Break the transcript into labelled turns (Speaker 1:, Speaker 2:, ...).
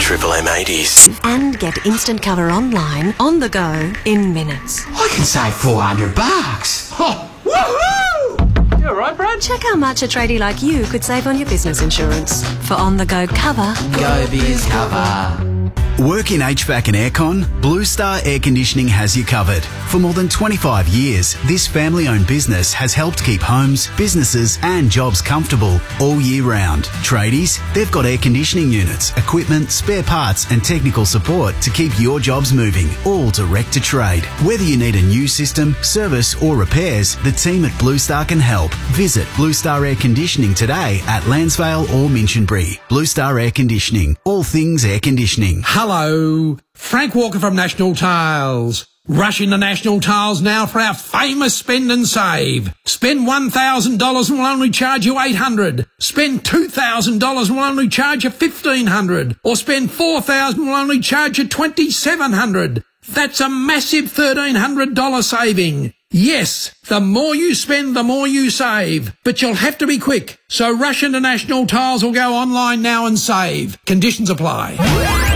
Speaker 1: Triple M80s.
Speaker 2: And get instant cover online, on the go, in minutes.
Speaker 3: I can save $400. Oh, woohoo!
Speaker 4: You all right, Brad?
Speaker 2: Check how much a tradie like you could save on your business insurance. For on-the-go cover,
Speaker 3: Go Biz Cover.
Speaker 5: Work in HVAC and aircon? Blue Star Air Conditioning has you covered. For more than 25 years, this family-owned business has helped keep homes, businesses and jobs comfortable all year round. Tradies, they've got air conditioning units, equipment, spare parts and technical support to keep your jobs moving, all direct to trade. Whether you need a new system, service or repairs, the team at Blue Star can help. Visit Blue Star Air Conditioning today at Lansvale or Minchinbury. Blue Star Air Conditioning, all things air conditioning.
Speaker 6: Hello, Frank Walker from National Tiles. Rush into National Tiles now for our famous spend and save. Spend $1,000 and we'll only charge you $800. Spend $2,000 and we'll only charge you $1,500. Or spend $4,000 and we'll only charge you $2,700. That's a massive $1,300 saving. Yes, the more you spend, the more you save. But you'll have to be quick. So rush into National Tiles or go online now and save. Conditions apply.